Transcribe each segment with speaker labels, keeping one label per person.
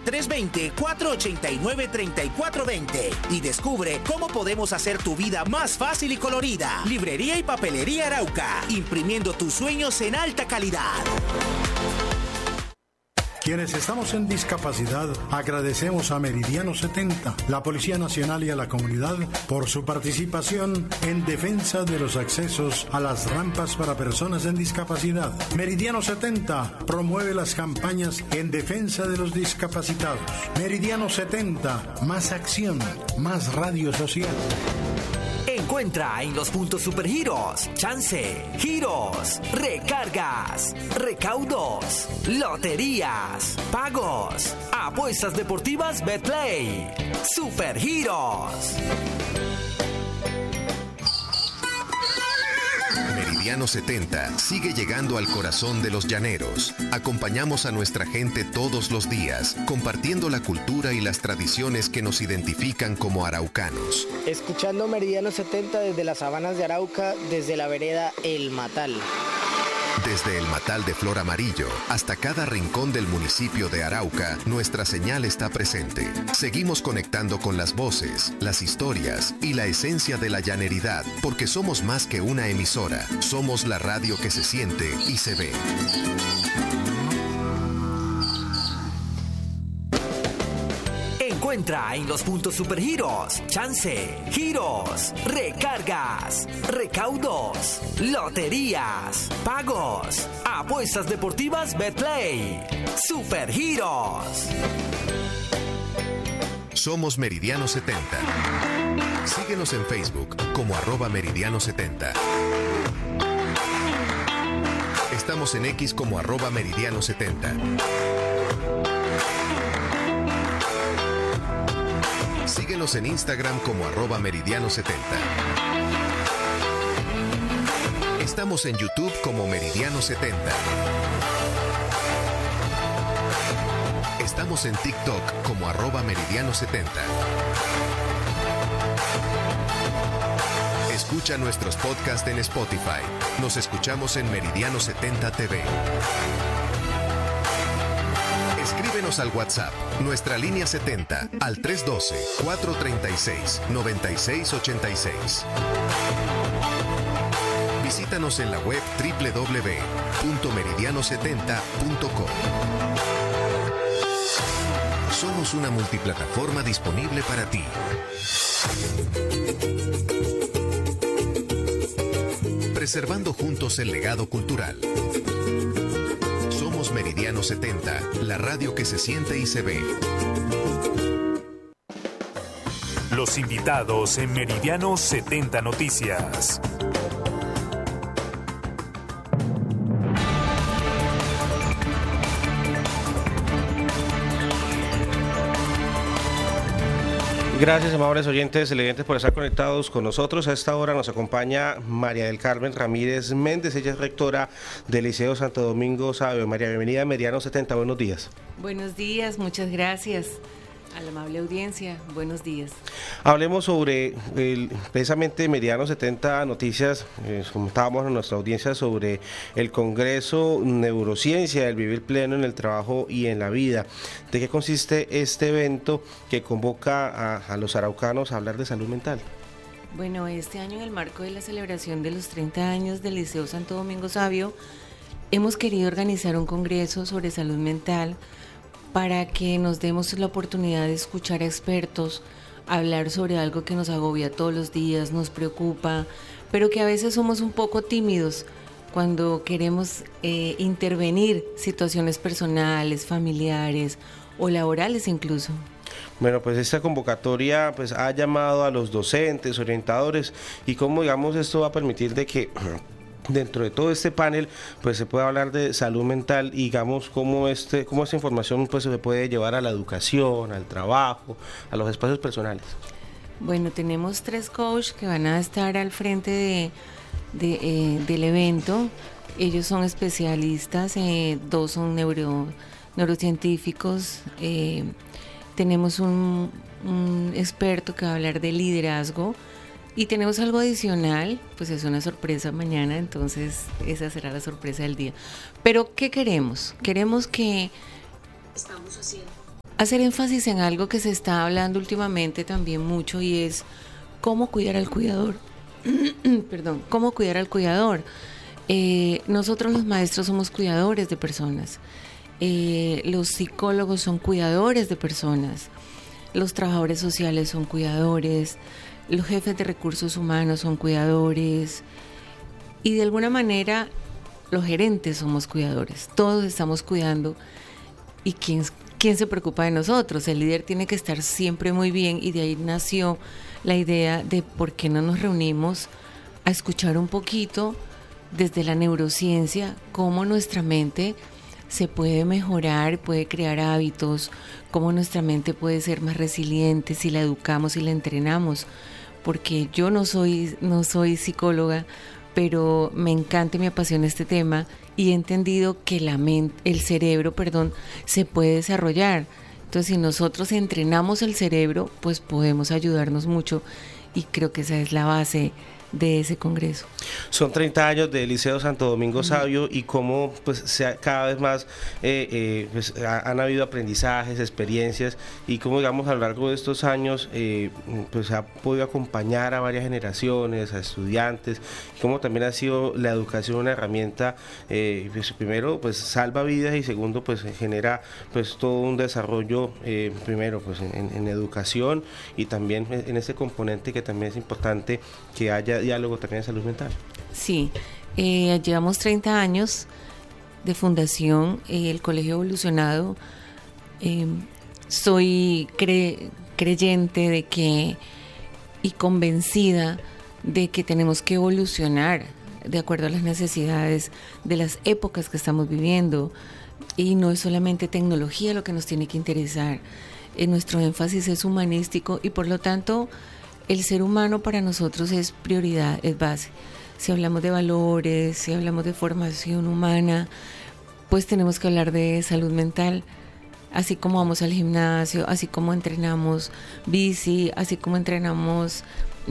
Speaker 1: 320-489-3420 y descubre cómo podemos hacer tu vida más fácil y colorida. Librería y Papelería Arauca, imprimiendo tus sueños en alta calidad.
Speaker 2: Quienes estamos en discapacidad, agradecemos a Meridiano 70, la Policía Nacional y a la comunidad por su participación en defensa de los accesos a las rampas para personas en discapacidad. Meridiano 70 promueve las campañas en defensa de los discapacitados. Meridiano 70, más acción, más radio social.
Speaker 3: Encuentra en los puntos Supergiros, chance, giros, recargas, recaudos, loterías, pagos, apuestas deportivas Betplay. Supergiros.
Speaker 4: Meridiano 70 sigue llegando al corazón de los llaneros. Acompañamos a nuestra gente todos los días, compartiendo la cultura y las tradiciones que nos identifican como araucanos.
Speaker 5: Escuchando Meridiano 70 desde las sabanas de Arauca, desde la vereda El Matal.
Speaker 4: Desde el Matal de Flor Amarillo hasta cada rincón del municipio de Arauca, nuestra señal está presente. Seguimos conectando con las voces, las historias y la esencia de la llaneridad, porque somos más que una emisora. Somos la radio que se siente y se ve.
Speaker 3: Encuentra en los puntos Supergiros, chance, giros, recargas, recaudos, loterías, pagos, apuestas deportivas Betplay. Supergiros.
Speaker 4: Somos Meridiano 70. Síguenos en Facebook como @Meridiano70. Estamos en X como @Meridiano70. Síguenos en Instagram como @Meridiano70. Estamos en YouTube como Meridiano70. Estamos en TikTok como @Meridiano70. Escucha nuestros podcasts en Spotify. Nos escuchamos en Meridiano 70 TV. Escríbenos al WhatsApp, nuestra línea 70, al 312-436-9686. Visítanos en la web www.meridiano70.com. Somos una multiplataforma disponible para ti. Preservando juntos el legado cultural. Somos Meridiano 70, la radio que se siente y se ve.
Speaker 6: Los invitados en Meridiano 70 Noticias.
Speaker 7: Gracias, amables oyentes televidentes, por estar conectados con nosotros. A esta hora nos acompaña María del Carmen Ramírez Méndez. Ella es rectora del Liceo Santo Domingo Sabio. María, bienvenida a Meridiano 70. Buenos días.
Speaker 8: Buenos días, muchas gracias a la amable audiencia. Buenos días.
Speaker 7: Hablemos sobre precisamente Meridiano 70 Noticias. Comentábamos a nuestra audiencia sobre el Congreso Neurociencia, el vivir pleno en el trabajo y en la vida. ¿De qué consiste este evento que convoca a los araucanos a hablar de salud mental?
Speaker 8: Bueno, este año, en el marco de la celebración de los 30 años del Liceo Santo Domingo Sabio, hemos querido organizar un congreso sobre salud mental para que nos demos la oportunidad de escuchar a expertos, hablar sobre algo que nos agobia todos los días, nos preocupa, pero que a veces somos un poco tímidos cuando queremos intervenir situaciones personales, familiares o laborales incluso.
Speaker 7: Bueno, pues esta convocatoria pues ha llamado a los docentes, orientadores, y cómo, digamos, esto va a permitir de que dentro de todo este panel pues se puede hablar de salud mental y digamos cómo esta información pues se puede llevar a la educación, al trabajo, a los espacios personales.
Speaker 8: Bueno, tenemos 3 coaches que van a estar al frente del evento. Ellos son especialistas, 2 son neurocientíficos. Tenemos un experto que va a hablar de liderazgo. Y tenemos algo adicional, pues es una sorpresa mañana, entonces esa será la sorpresa del día. Pero ¿qué queremos? Queremos que hacer énfasis en algo que se está hablando últimamente también mucho, y es cómo cuidar al cuidador. Perdón, cómo cuidar al cuidador. Nosotros los maestros somos cuidadores de personas, los psicólogos son cuidadores de personas, los trabajadores sociales son cuidadores, los jefes de recursos humanos son cuidadores, y de alguna manera los gerentes somos cuidadores. Todos estamos cuidando. ¿Y quién se preocupa de nosotros? El líder tiene que estar siempre muy bien, y de ahí nació la idea de por qué no nos reunimos a escuchar un poquito desde la neurociencia cómo nuestra mente se puede mejorar, puede crear hábitos, cómo nuestra mente puede ser más resiliente si la educamos y la entrenamos. Porque yo no soy psicóloga, pero me encanta y me apasiona este tema, y he entendido que el cerebro, se puede desarrollar. Entonces, si nosotros entrenamos el cerebro, pues podemos ayudarnos mucho, y creo que esa es la base de ese congreso.
Speaker 7: Son 30 años del Liceo Santo Domingo Sabio, y cómo pues cada vez más pues, han habido aprendizajes, experiencias, y cómo, digamos, a lo largo de estos años pues ha podido acompañar a varias generaciones, a estudiantes, y cómo también ha sido la educación una herramienta, pues, primero pues salva vidas, y segundo pues genera pues todo un desarrollo, primero pues en educación, y también en este componente que también es importante, que haya diálogo también de salud mental.
Speaker 8: Sí, llevamos 30 años de fundación, el Colegio Evolucionado. Soy creyente de que, y convencida de que tenemos que evolucionar de acuerdo a las necesidades de las épocas que estamos viviendo, y no es solamente tecnología lo que nos tiene que interesar. Nuestro énfasis es humanístico, y por lo tanto el ser humano para nosotros es prioridad, es base. Si hablamos de valores, si hablamos de formación humana, pues tenemos que hablar de salud mental. Así como vamos al gimnasio, así como entrenamos bici, así como entrenamos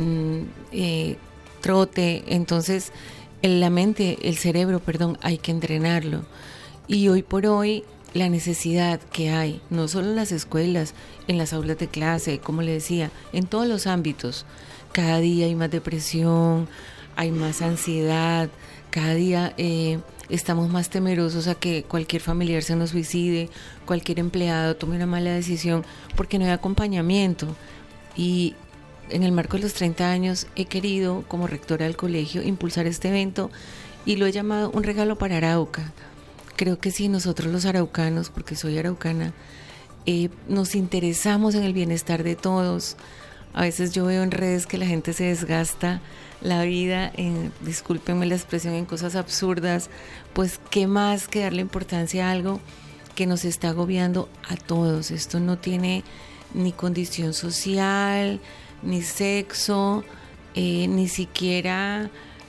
Speaker 8: trote, entonces el cerebro, hay que entrenarlo. Y hoy por hoy la necesidad que hay, no solo en las escuelas, en las aulas de clase, como le decía, en todos los ámbitos. Cada día hay más depresión, hay más ansiedad, cada día estamos más temerosos a que cualquier familiar se nos suicide, cualquier empleado tome una mala decisión, porque no hay acompañamiento. Y en el marco de los 30 años he querido, como rectora del colegio, impulsar este evento, y lo he llamado Un Regalo para Arauca. Creo que si nosotros los araucanos, porque soy araucana, nos interesamos en el bienestar de todos. A veces yo veo en redes que la gente se desgasta la vida, discúlpenme la expresión, en cosas absurdas. Pues qué más que darle importancia a algo que nos está agobiando a todos. Esto no tiene ni condición social, ni sexo, ni siquiera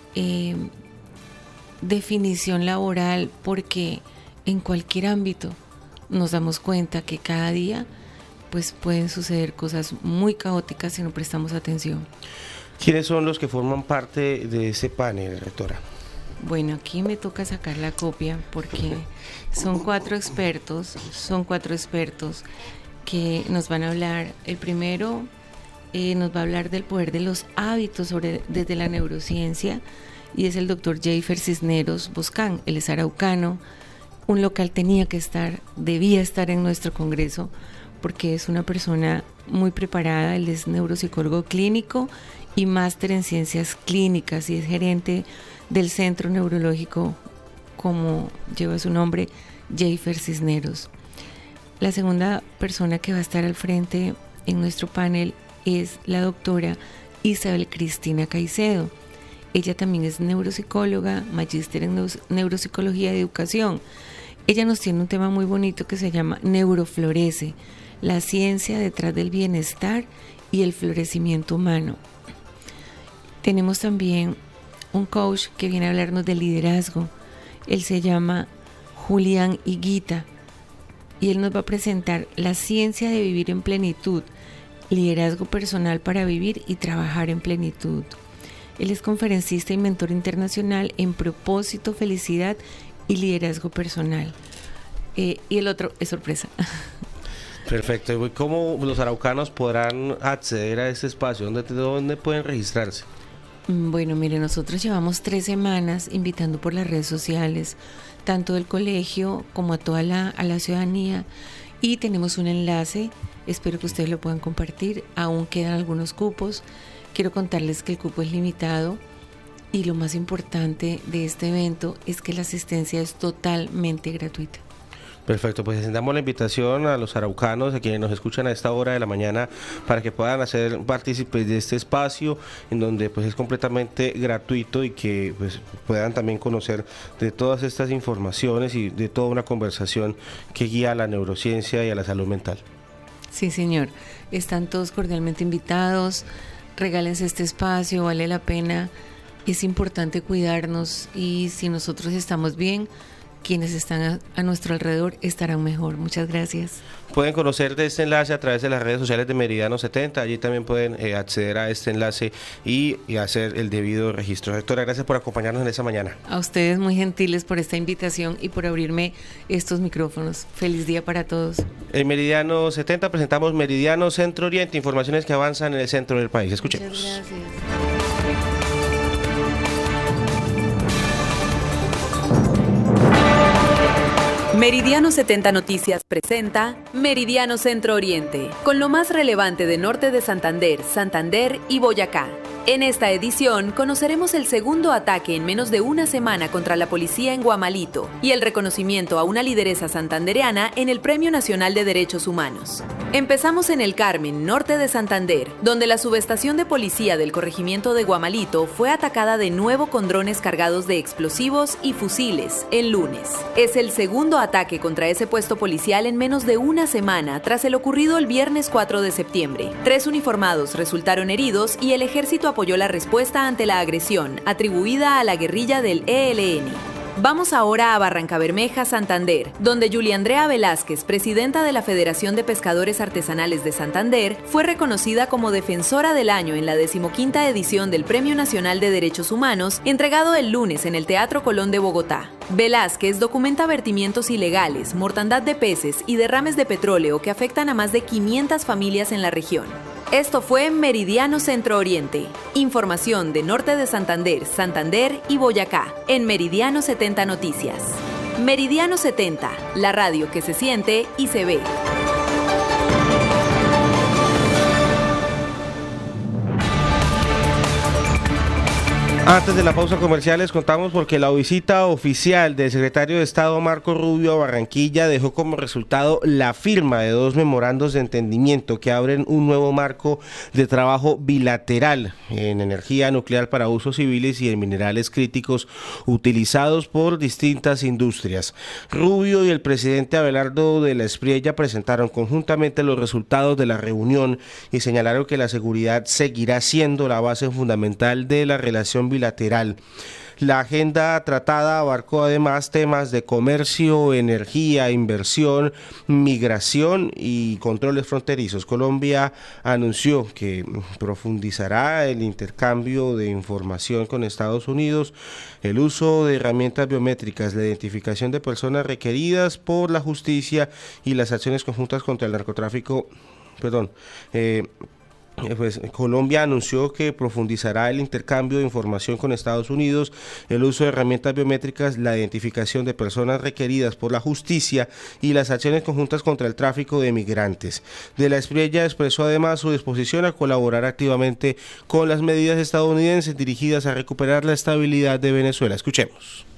Speaker 8: definición laboral, porque en cualquier ámbito nos damos cuenta que cada día pues pueden suceder cosas muy caóticas si no prestamos atención.
Speaker 7: ¿Quiénes son los que forman parte de ese panel, rectora?
Speaker 8: Bueno, aquí me toca sacar la copia porque son cuatro expertos que nos van a hablar. El primero nos va a hablar del poder de los hábitos desde la neurociencia, y es el doctor Jeifer Cisneros Boscán. Él es araucano, un local debía estar en nuestro congreso, porque es una persona muy preparada. Él es neuropsicólogo clínico y máster en ciencias clínicas, y es gerente del Centro Neurológico, como lleva su nombre, Jeifer Cisneros. La segunda persona que va a estar al frente en nuestro panel es la doctora Isabel Cristina Caicedo. Ella también es neuropsicóloga, magíster en neuropsicología de educación. Ella nos tiene un tema muy bonito que se llama Neuroflorece, la ciencia detrás del bienestar y el florecimiento humano. Tenemos también un coach que viene a hablarnos de liderazgo. Él se llama Julián Higuita, y él nos va a presentar la ciencia de vivir en plenitud, liderazgo personal para vivir y trabajar en plenitud. Él es conferencista y mentor internacional en propósito, felicidad y liderazgo personal. Y el otro es sorpresa.
Speaker 7: Perfecto. ¿Y cómo los araucanos podrán acceder a este espacio? ¿Dónde pueden registrarse?
Speaker 8: Bueno, mire, nosotros llevamos 3 semanas invitando por las redes sociales, tanto del colegio como a toda a la ciudadanía, y tenemos un enlace, espero que ustedes lo puedan compartir, aún quedan algunos cupos. Quiero contarles que el cupo es limitado y lo más importante de este evento es que la asistencia es totalmente gratuita.
Speaker 7: Perfecto, pues extendamos la invitación a los araucanos, a quienes nos escuchan a esta hora de la mañana, para que puedan hacer partícipes de este espacio, en donde pues es completamente gratuito y que pues puedan también conocer de todas estas informaciones y de toda una conversación que guía a la neurociencia y a la salud mental.
Speaker 8: Sí, señor, están todos cordialmente invitados, regálense este espacio, vale la pena, es importante cuidarnos y si nosotros estamos bien, quienes están a nuestro alrededor estarán mejor. Muchas gracias.
Speaker 7: Pueden conocer de este enlace a través de las redes sociales de Meridiano 70. Allí también pueden acceder a este enlace y hacer el debido registro. Doctora, gracias por acompañarnos en esta mañana.
Speaker 8: A ustedes muy gentiles por esta invitación y por abrirme estos micrófonos. Feliz día para todos. En
Speaker 7: Meridiano 70 presentamos Meridiano Centro Oriente, informaciones que avanzan en el centro del país. Escuchemos.
Speaker 8: Muchas gracias.
Speaker 9: Meridiano 70 Noticias presenta Meridiano Centro Oriente, con lo más relevante de Norte de Santander, Santander y Boyacá. En esta edición conoceremos el segundo ataque en menos de una semana contra la policía en Guamalito y el reconocimiento a una lideresa santandereana en el Premio Nacional de Derechos Humanos. Empezamos en El Carmen, norte de Santander, donde la subestación de policía del corregimiento de Guamalito fue atacada de nuevo con drones cargados de explosivos y fusiles el lunes. Es el segundo ataque contra ese puesto policial en menos de una semana tras el ocurrido el viernes 4 de septiembre. 3 uniformados resultaron heridos y el ejército apoyó la respuesta ante la agresión atribuida a la guerrilla del ELN. Vamos ahora a Barrancabermeja, Santander, donde Yulia Andrea Velázquez, presidenta de la Federación de Pescadores Artesanales de Santander, fue reconocida como Defensora del Año en la 15ª edición del Premio Nacional de Derechos Humanos, entregado el lunes en el Teatro Colón de Bogotá. Velázquez documenta vertimientos ilegales, mortandad de peces y derrames de petróleo que afectan a más de 500 familias en la región. Esto fue Meridiano Centro Oriente. Información de Norte de Santander, Santander y Boyacá en Meridiano 70 Noticias. Meridiano 70, la radio que se siente y se ve.
Speaker 7: Antes de la pausa comercial les contamos porque la visita oficial del secretario de Estado Marco Rubio a Barranquilla dejó como resultado la firma de 2 memorandos de entendimiento que abren un nuevo marco de trabajo bilateral en energía nuclear para usos civiles y en minerales críticos utilizados por distintas industrias. Rubio y el presidente Abelardo de la Espriella presentaron conjuntamente los resultados de la reunión y señalaron que la seguridad seguirá siendo la base fundamental de la relación bilateral. La agenda tratada abarcó además temas de comercio, energía, inversión, migración y controles fronterizos. Colombia anunció que profundizará el intercambio de información con Estados Unidos, el uso de herramientas biométricas, la identificación de personas requeridas por la justicia y las acciones conjuntas contra el narcotráfico. Pues Colombia anunció que profundizará el intercambio de información con Estados Unidos, el uso de herramientas biométricas, la identificación de personas requeridas por la justicia y las acciones conjuntas contra el tráfico de migrantes. De la Espriella expresó además su disposición a colaborar activamente con las medidas estadounidenses dirigidas a recuperar la estabilidad de Venezuela. Escuchemos.